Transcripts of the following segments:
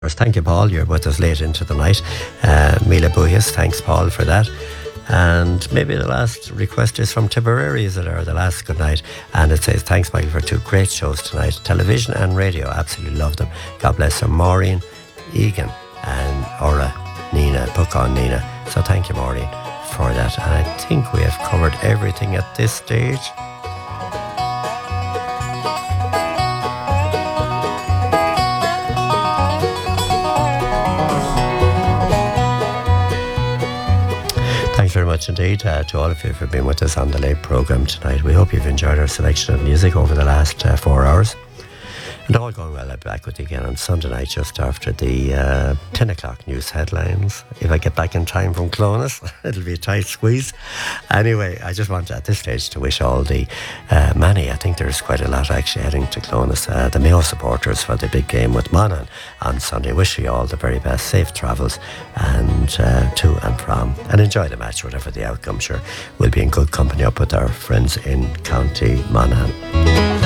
Thank you, Paul. You're with us late into the night. Mila Buyas, thanks, Paul, for that. And maybe the last request is from Tipperary, is it, or the last good night? And it says, thanks, Michael, for two great shows tonight. Television and radio, absolutely love them. God bless her. Maureen, Egan, and Ora, Nina, Puckon Nina. So thank you, Maureen, for that. And I think we have covered everything at this stage. Thanks very much indeed to all of you for being with us on the late programme tonight. We hope you've enjoyed our selection of music over the last 4 hours. And all going well, I'll be back with you again on Sunday night just after the 10 o'clock news headlines. If I get back in time from Clonus, it'll be a tight squeeze. Anyway, I just want at this stage to wish all the many, I think there's quite a lot actually heading to Clonus, the Mayo supporters for the big game with Monaghan on Sunday. Wish you all the very best, safe travels and to and from, and enjoy the match, whatever the outcome. Sure, we'll be in good company up with our friends in County Monaghan.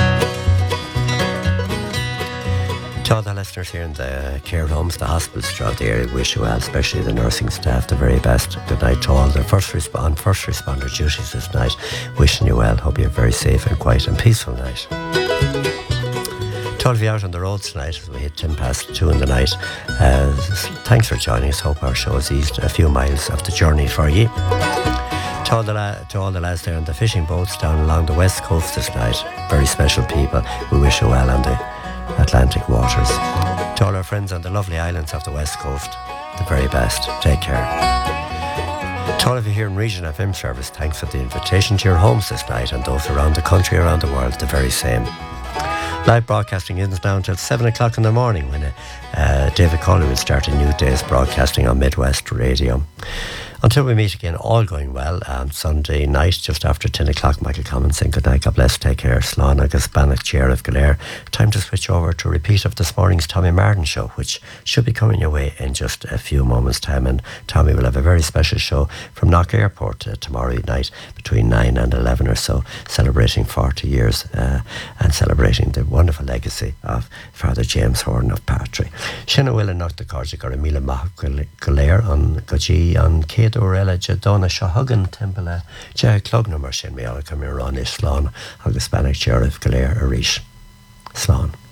To all the listeners here in the care homes, the hospitals throughout the area, wish you well, especially the nursing staff, the very best. Good night to all the first responder duties this night. Wishing you well. Hope you have a very safe and quiet and peaceful night. To all of you out on the roads tonight as we hit 2:10 in the night, thanks for joining us. Hope our show has eased a few miles of the journey for you. To all the lads there on the fishing boats down along the west coast this night, very special people. We wish you well on the Atlantic waters. To all our friends on the lovely islands of the west coast, the very best. Take care. To all of you here in Region FM service, thanks for the invitation to your homes this night, and those around the country, around the world, the very same. Live broadcasting is now until 7 o'clock in the morning when David Colley will start a new day's broadcasting on Midwest Radio. Until we meet again, all going well, Sunday night, just after 10 o'clock, Michael Commons saying good night, God bless, take care, Slán agus Banach Chair of Galair. Time to switch over to a repeat of this morning's Tommy Martin show, which should be coming your way in just a few moments' time. And Tommy will have a very special show from Knock Airport tomorrow night between 9 and 11 or so, celebrating 40 years and celebrating the wonderful legacy of Father James Horan of Partry. Shinna Will and Knock the Corsic or Emila Galair on Gaji on Kate Orella Jadona Shahugan Temple Jay Clugnummer Shin Meala Cameron Slán agus Banach Chair of Galair Arish. Slán.